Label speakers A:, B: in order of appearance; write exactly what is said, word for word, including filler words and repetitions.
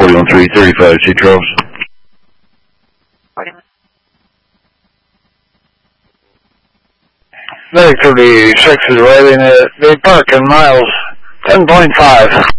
A: forty-one three thirty-five, T Travis. Medic thirty-six is arriving at Bay Park in miles ten point five.